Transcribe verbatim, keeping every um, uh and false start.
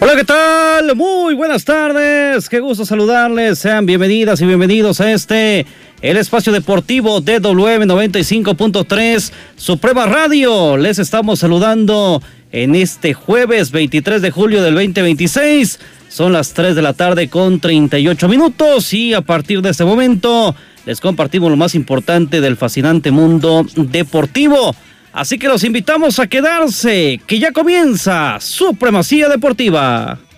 Hola, ¿qué tal? Muy buenas tardes, qué gusto saludarles, sean bienvenidas y bienvenidos a este, el espacio deportivo de W M noventa y cinco punto tres, Suprema Radio. Les estamos saludando en este jueves veintitrés de julio del veinte veintiséis, son las tres de la tarde con treinta y ocho minutos y a partir de este momento les compartimos lo más importante del fascinante mundo deportivo. Así que los invitamos a quedarse, que ya comienza Supremacía Deportiva.